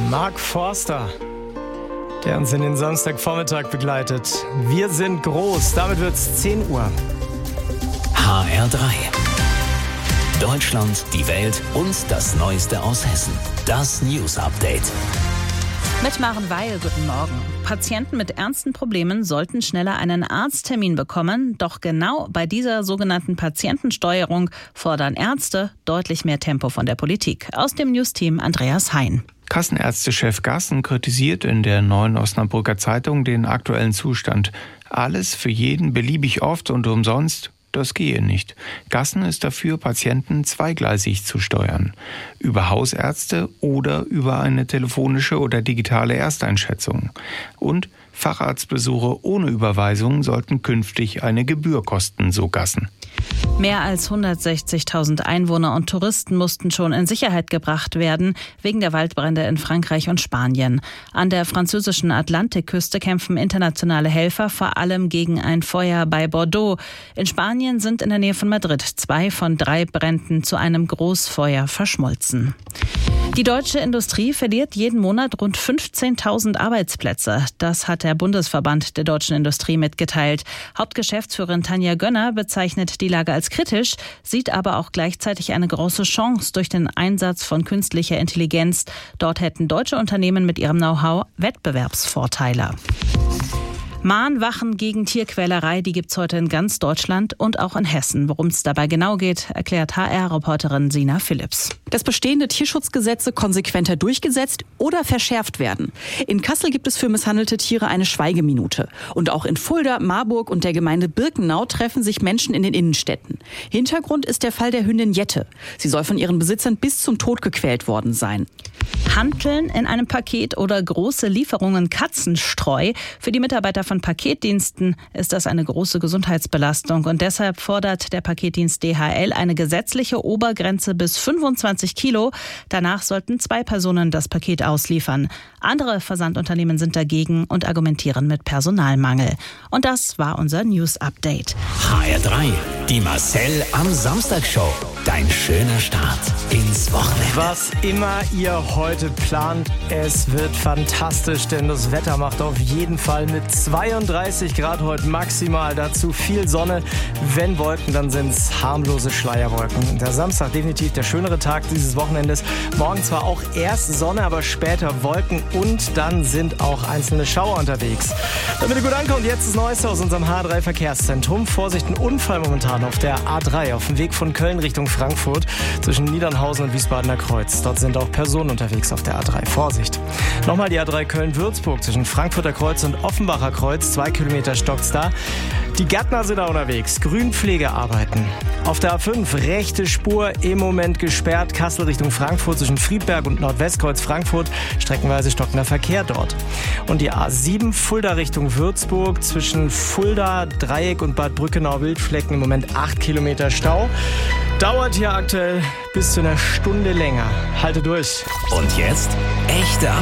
Mark Forster, der uns in den Samstagvormittag begleitet. Wir sind groß, damit wird's 10 Uhr. HR3. Deutschland, die Welt und das Neueste aus Hessen. Das News Update. Mit Maren Weil, guten Morgen. Patienten mit ernsten Problemen sollten schneller einen Arzttermin bekommen. Doch genau bei dieser sogenannten Patientensteuerung fordern Ärzte deutlich mehr Tempo von der Politik. Aus dem News-Team Andreas Hein. Kassenärztechef Gassen kritisiert in der Neuen Osnabrücker Zeitung den aktuellen Zustand. Alles für jeden beliebig oft und umsonst, das gehe nicht. Gassen ist dafür, Patienten zweigleisig zu steuern. Über Hausärzte oder über eine telefonische oder digitale Ersteinschätzung. Und Facharztbesuche ohne Überweisung sollten künftig eine Gebühr kosten, so Gassen. Mehr als 160.000 Einwohner und Touristen mussten schon in Sicherheit gebracht werden, wegen der Waldbrände in Frankreich und Spanien. An der französischen Atlantikküste kämpfen internationale Helfer vor allem gegen ein Feuer bei Bordeaux. In Spanien sind in der Nähe von Madrid 2 von 3 Bränden zu einem Großfeuer verschmolzen. Die deutsche Industrie verliert jeden Monat rund 15.000 Arbeitsplätze. Das hat der Bundesverband der deutschen Industrie mitgeteilt. Hauptgeschäftsführerin Tanja Gönner bezeichnet die Lage als kritisch, sieht aber auch gleichzeitig eine große Chance durch den Einsatz von künstlicher Intelligenz. Dort hätten deutsche Unternehmen mit ihrem Know-how Wettbewerbsvorteile. Mahnwachen gegen Tierquälerei, die gibt's heute in ganz Deutschland und auch in Hessen. Worum es dabei genau geht, erklärt HR-Reporterin Sina Philipps. Dass bestehende Tierschutzgesetze konsequenter durchgesetzt oder verschärft werden. In Kassel gibt es für misshandelte Tiere eine Schweigeminute. Und auch in Fulda, Marburg und der Gemeinde Birkenau treffen sich Menschen in den Innenstädten. Hintergrund ist der Fall der Hündin Jette. Sie soll von ihren Besitzern bis zum Tod gequält worden sein. Hanteln in einem Paket oder große Lieferungen Katzenstreu. Für die Mitarbeiter von Paketdiensten ist das eine große Gesundheitsbelastung. Und deshalb fordert der Paketdienst DHL eine gesetzliche Obergrenze bis 25 Kilo. Danach sollten 2 Personen das Paket ausliefern. Andere Versandunternehmen sind dagegen und argumentieren mit Personalmangel. Und das war unser News-Update. HR3. Die Marcel am Samstag-Show. Dein schöner Start ins Wochenende. Was immer ihr heute plant, es wird fantastisch, denn das Wetter macht auf jeden Fall mit 32 Grad heute maximal. Dazu viel Sonne. Wenn Wolken, dann sind es harmlose Schleierwolken. Der Samstag definitiv der schönere Tag dieses Wochenendes. Morgen zwar auch erst Sonne, aber später Wolken und dann sind auch einzelne Schauer unterwegs. Damit ihr gut ankommt, jetzt das Neueste aus unserem H3 Verkehrszentrum. Vorsicht, ein Unfall momentan auf der A3 auf dem Weg von Köln Richtung Frankfurt zwischen Niedernhausen und Wiesbadener Kreuz. Dort sind auch Personen unterwegs auf der A3. Vorsicht. Nochmal die A3 Köln-Würzburg zwischen Frankfurter Kreuz und Offenbacher Kreuz. 2 Kilometer stockt's da. Die Gärtner sind da unterwegs. Grünpflegearbeiten. Auf der A5 rechte Spur im Moment gesperrt. Kassel Richtung Frankfurt zwischen Friedberg und Nordwestkreuz Frankfurt. Streckenweise stockender Verkehr dort. Und die A7 Fulda Richtung Würzburg zwischen Fulda, Dreieck und Bad Brückenau-Wildflecken im Moment 8 Kilometer Stau. Dauert hier aktuell bis zu einer Stunde länger. Halte durch. Und jetzt echte